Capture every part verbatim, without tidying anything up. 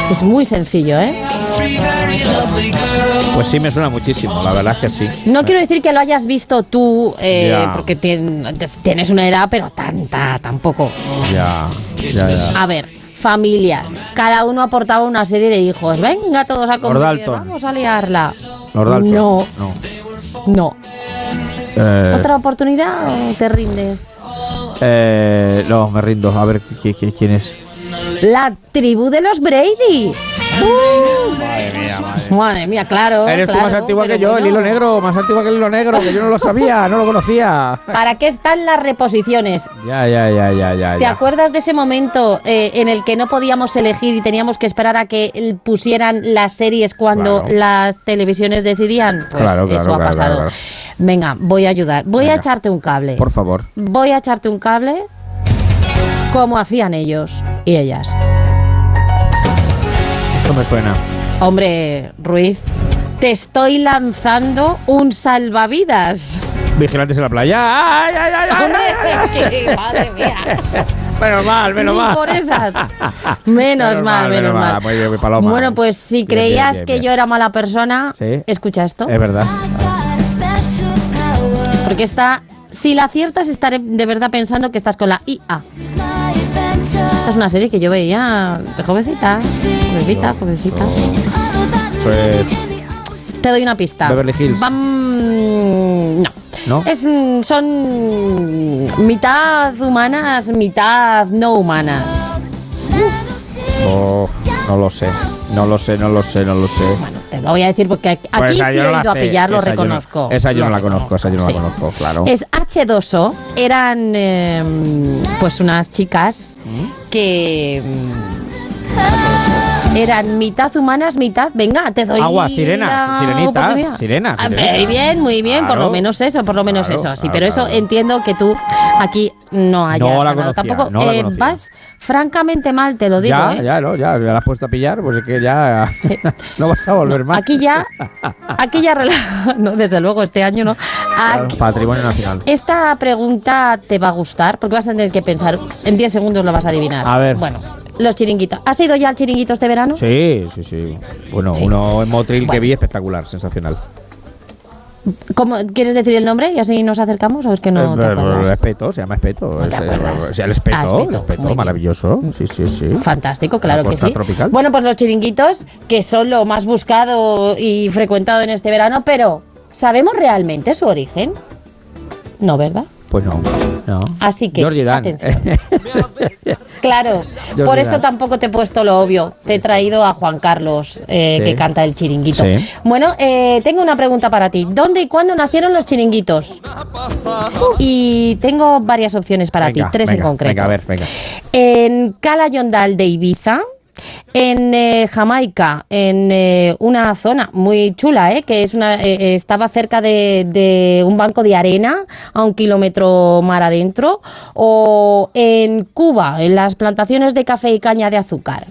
Es muy sencillo, ¿eh? Pues sí, me suena muchísimo, la verdad es que sí. No quiero decir que lo hayas visto tú, eh, Ya. porque tien- tienes una edad, pero tanta, tampoco. Ya, ya, ya. A ver, familias. Cada uno aportaba una serie de hijos. Venga, todos a Lord convivir, Dalton. vamos a liarla. Lord Dalton. No, No. no. Eh, ¿Otra oportunidad o te rindes? eh, no, me rindo. A ver ¿qui- qui- quién es. La tribu de los Brady. Uh, Madre mía, madre. madre mía, claro. Eres tú claro, más antigua que pero yo, el bueno. hilo negro, más antigua que el hilo negro, que yo no lo sabía, no lo conocía. ¿Para qué están las reposiciones? Ya, ya, ya, ya, ya. ¿Te ya. acuerdas de ese momento eh, en el que no podíamos elegir y teníamos que esperar a que eh, pusieran las series cuando Claro. las televisiones decidían? Pues Claro, claro, eso ha claro, pasado. claro, Venga, voy a ayudar. Voy Venga. a echarte un cable. Por favor. Voy a echarte un cable como hacían ellos y ellas. Esto me suena. Hombre, Ruiz, te estoy lanzando un salvavidas. Vigilantes en la playa. ¡Ay, ay, ay! ay, Hombre, ay, ay! es que, madre mía. Menos mal, menos Ni mal. por esas. Menos mal, menos mal. Muy bien, muy paloma. Bueno, pues si Bien, creías bien, bien, que bien. yo era mala persona, Sí. escucha esto. Es verdad. Porque está, si la aciertas, estaré de verdad pensando que estás con la I A. Esta es una serie que yo veía de jovencita. Jovencita, jovencita. Pues. Te doy una pista. Beverly Hills. Vam- no. ¿No? Es, mm, son mitad humanas, mitad no humanas. Oh, no lo sé. No lo sé, no lo sé, no lo sé. Te lo voy a decir porque aquí Pues sí esa he yo no ido la a sé, pillar, lo esa yo no- reconozco. esa yo Lo no la conozco, esa yo no la sí. conozco, claro. Es hache dos o, eran eh, pues unas chicas que mm, eran mitad humanas, mitad, venga, te doy Agua, sirenas, la sirenitas, oportunidad. sirenas, Ah, sirenas. Muy bien, muy bien, por Claro. lo menos eso, por lo menos Claro, eso, sí, claro, pero eso claro. entiendo que tú aquí no hayas No la ganado conocía, tampoco. no la Eh, conocía. vas francamente mal, te lo digo, ya, ¿eh? ya, no, ya, me la has puesto a pillar, pues es que ya Sí. no vas a volver más. Aquí ya, aquí ya, rela- no, desde luego, este año no. Claro, Aquí- Patrimonio nacional. esta pregunta te va a gustar porque vas a tener que pensar, en diez segundos lo vas a adivinar. A ver. Bueno, los chiringuitos. ¿Has ido ya al chiringuito este verano? Sí, sí, sí. Bueno, Sí. uno en Motril que Bueno. vi espectacular, sensacional. ¿Cómo, ¿Quieres decir el nombre y así nos acercamos o es que no Eh, te eh, acuerdas? Espeto, se llama Espeto. No te Es, eh, acuerdas. o sea, el Espeto, Ah, el Espeto, Espeto, muy bien. maravilloso. Sí, sí, sí. Fantástico, claro La que costa sí. tropical. Bueno, pues los chiringuitos, que son lo más buscado y frecuentado en este verano, pero ¿sabemos realmente su origen? No, ¿verdad? Pues no, no. Así que, Georgie Dan. atención. Claro, Georgie por eso Dan. tampoco te he puesto lo obvio. Te he traído a Juan Carlos, eh, Sí. que canta el chiringuito. Sí. Bueno, eh, tengo una pregunta para ti. ¿Dónde y cuándo nacieron los chiringuitos? Y tengo varias opciones para Venga, ti, tres venga, en concreto. Venga, a ver, venga. En Cala Yondal de Ibiza, en eh, Jamaica, en eh, una zona muy chula, eh, que es una eh, estaba cerca de, de un banco de arena a un kilómetro mar adentro, o en Cuba, en las plantaciones de café y caña de azúcar.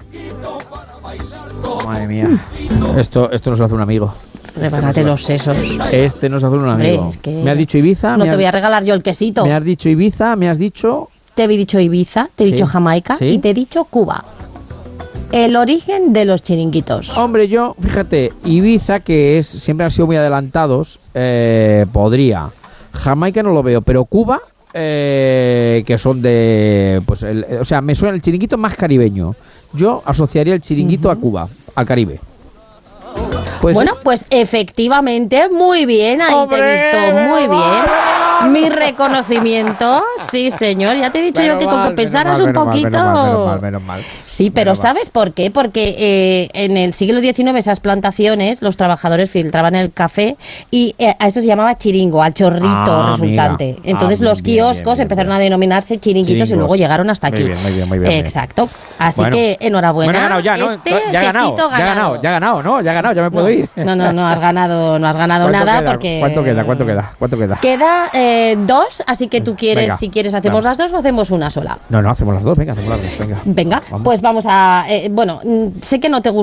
Madre mía. Esto, esto nos hace un amigo. Prepárate los sesos. Este nos hace un Hombre, amigo. es que Me has dicho Ibiza. No me te voy a has, regalar yo el quesito. me has dicho Ibiza, me has dicho. Te he dicho Ibiza, te he Sí, dicho Jamaica sí. y te he dicho Cuba. El origen de los chiringuitos. Hombre, yo, fíjate, Ibiza, que es siempre han sido muy adelantados, eh, podría. Jamaica no lo veo, pero Cuba, eh, que son de. Pues, el- o sea, me suena el chiringuito más caribeño. Yo asociaría el chiringuito a Cuba, al Caribe. Pues, Bueno, pues efectivamente, muy bien, ahí te he visto muy bien. Mi reconocimiento, sí señor, ya te he dicho yo que con que pensaras un poquito... Menos mal, menos mal, menos mal. Sí, pero Menos mal. ¿sabes por qué? Porque eh, en el siglo diecinueve esas plantaciones, los trabajadores filtraban el café y eh, a eso se llamaba chiringo, al chorrito Ah, resultante. mira. Entonces Ah, los bien, bien, kioscos bien, bien, empezaron bien. a denominarse chiringuitos y Chiringos. luego llegaron hasta aquí. Muy bien, muy bien, muy bien, bien. Exacto. Así Bueno. que enhorabuena. Bueno, he ganado ya, ¿no? Este ya he ganado, quesito ya he ganado, ya he ganado, ¿no? Ya he ganado, ya me puedo no, ir. No, no, no has ganado, no has ganado ¿Cuánto nada queda? porque. ¿Cuánto queda? ¿Cuánto queda? ¿Cuánto queda? Queda eh, dos, así que tú quieres, Venga, si quieres, hacemos vamos. las dos o hacemos una sola. No, no, hacemos las dos, venga, hacemos las dos, venga. Venga, Vamos. pues vamos a. eh, bueno, mm, sé que no te gusta.